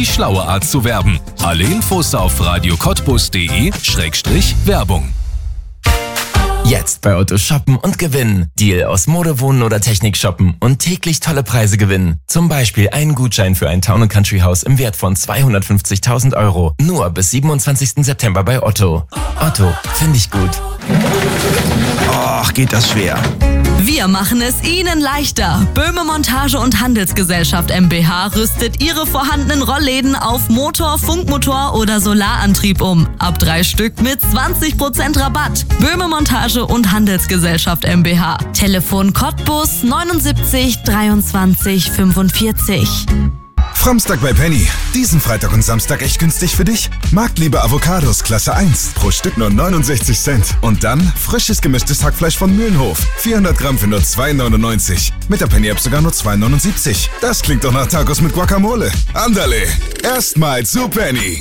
die schlaue Art zu werben. Alle Infos auf radiocottbus.de/Werbung. Jetzt bei Otto shoppen und gewinnen. Deal aus Mode, Wohnen oder Technik shoppen und täglich tolle Preise gewinnen. Zum Beispiel einen Gutschein für ein Town & Country Haus im Wert von 250.000 €. Nur bis 27. September bei Otto. Otto, finde ich gut. Och, geht das schwer. Wir machen es Ihnen leichter. Böhme Montage und Handelsgesellschaft MbH rüstet Ihre vorhandenen Rollläden auf Motor, Funkmotor oder Solarantrieb um. Ab 3 Stück mit 20% Rabatt. Böhme Montage und Handelsgesellschaft MbH. Telefon Cottbus 79 23 45. Framstag bei Penny. Diesen Freitag und Samstag echt günstig für dich. Marktliebe Avocados Klasse 1. Pro Stück nur 69 Cent. Und dann frisches gemischtes Hackfleisch von Mühlenhof. 400 Gramm für nur 2,99. Mit der Penny-App sogar nur 2,79. Das klingt doch nach Tacos mit Guacamole. Andale. Erstmal zu Penny.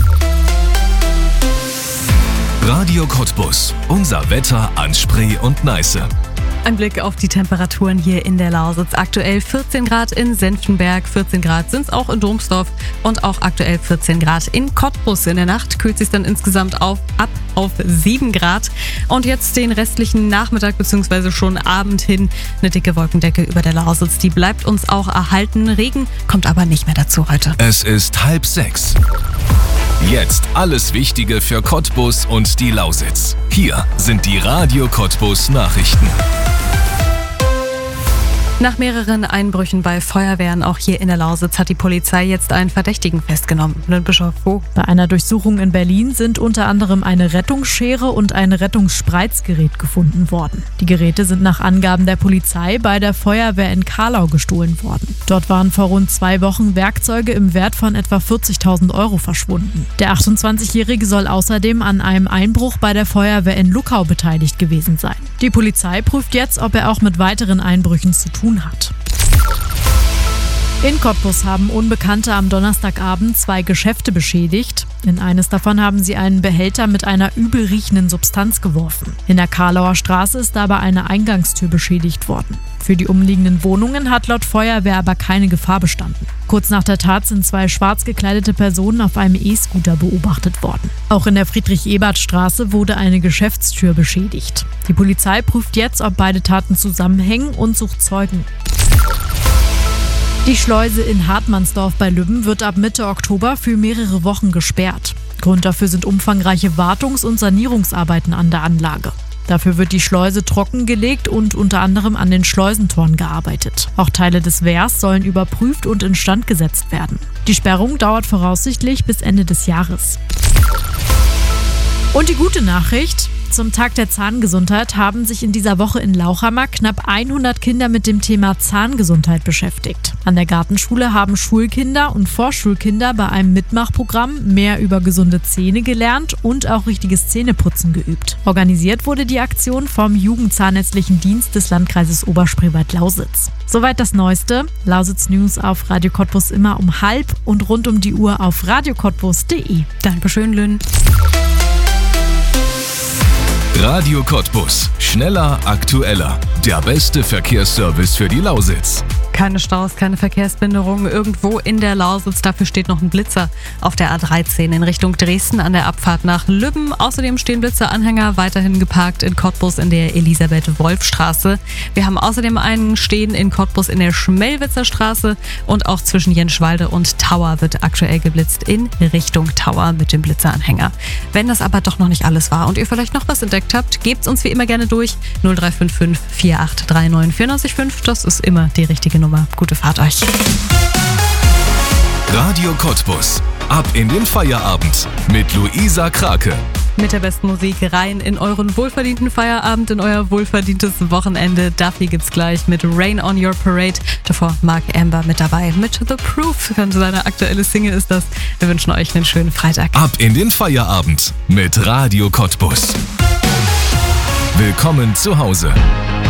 Radio Cottbus. Unser Wetter an Spree und Neiße. Ein Blick auf die Temperaturen hier in der Lausitz. Aktuell 14 Grad in Senftenberg, 14 Grad sind es auch in Domsdorf und auch aktuell 14 Grad in Cottbus. In der Nacht kühlt sich dann insgesamt ab auf 7 Grad. Und jetzt den restlichen Nachmittag bzw. schon Abend hin eine dicke Wolkendecke über der Lausitz. Die bleibt uns auch erhalten. Regen kommt aber nicht mehr dazu heute. Es ist 5:30. Jetzt alles Wichtige für Cottbus und die Lausitz. Hier sind die Radio Cottbus Nachrichten. Nach mehreren Einbrüchen bei Feuerwehren, auch hier in der Lausitz, hat die Polizei jetzt einen Verdächtigen festgenommen. Bischof, wo? Bei einer Durchsuchung in Berlin sind unter anderem eine Rettungsschere und ein Rettungsspreizgerät gefunden worden. Die Geräte sind nach Angaben der Polizei bei der Feuerwehr in Carlau gestohlen worden. Dort waren vor rund 2 Wochen Werkzeuge im Wert von etwa 40.000 € verschwunden. Der 28-Jährige soll außerdem an einem Einbruch bei der Feuerwehr in Luckau beteiligt gewesen sein. Die Polizei prüft jetzt, ob er auch mit weiteren Einbrüchen zu tun hat. In Cottbus haben Unbekannte am Donnerstagabend 2 Geschäfte beschädigt. In eines davon haben sie einen Behälter mit einer übel riechenden Substanz geworfen. In der Karlauer Straße ist dabei eine Eingangstür beschädigt worden. Für die umliegenden Wohnungen hat laut Feuerwehr aber keine Gefahr bestanden. Kurz nach der Tat sind 2 schwarz gekleidete Personen auf einem E-Scooter beobachtet worden. Auch in der Friedrich-Ebert-Straße wurde eine Geschäftstür beschädigt. Die Polizei prüft jetzt, ob beide Taten zusammenhängen und sucht Zeugen. Die Schleuse in Hartmannsdorf bei Lübben wird ab Mitte Oktober für mehrere Wochen gesperrt. Grund dafür sind umfangreiche Wartungs- und Sanierungsarbeiten an der Anlage. Dafür wird die Schleuse trockengelegt und unter anderem an den Schleusentoren gearbeitet. Auch Teile des Wehrs sollen überprüft und instand gesetzt werden. Die Sperrung dauert voraussichtlich bis Ende des Jahres. Und die gute Nachricht: Zum Tag der Zahngesundheit haben sich in dieser Woche in Lauchhammer knapp 100 Kinder mit dem Thema Zahngesundheit beschäftigt. An der Gartenschule haben Schulkinder und Vorschulkinder bei einem Mitmachprogramm mehr über gesunde Zähne gelernt und auch richtiges Zähneputzen geübt. Organisiert wurde die Aktion vom Jugendzahnärztlichen Dienst des Landkreises Oberspreewald-Lausitz. Soweit das Neueste. Lausitz News auf Radio Cottbus immer um 12:30 und rund um die Uhr auf radiocottbus.de. Dankeschön, Lynn. Radio Cottbus. Schneller, aktueller. Der beste Verkehrsservice für die Lausitz. Keine Staus, keine Verkehrsbehinderungen irgendwo in der Lausitz. Dafür steht noch ein Blitzer auf der A13 in Richtung Dresden an der Abfahrt nach Lübben. Außerdem stehen Blitzeranhänger weiterhin geparkt in Cottbus in der Elisabeth-Wolf-Straße. Wir haben außerdem einen stehen in Cottbus in der Schmelwitzer Straße und auch zwischen Jenschwalde und Tauer wird aktuell geblitzt in Richtung Tauer mit dem Blitzeranhänger. Wenn das aber doch noch nicht alles war und ihr vielleicht noch was entdeckt habt, gebt's uns wie immer gerne durch. 0355 4839 94,5. Das ist immer die richtige Nummer. Gute Fahrt euch. Radio Cottbus. Ab in den Feierabend mit Luisa Krake. Mit der besten Musik rein in euren wohlverdienten Feierabend, in euer wohlverdientes Wochenende. Dafür gibt's gleich mit Rain on Your Parade. Davor Mark Amber mit dabei. Mit The Proof. Seine aktuelle Single ist das. Wir wünschen euch einen schönen Freitag. Ab in den Feierabend mit Radio Cottbus. Willkommen zu Hause.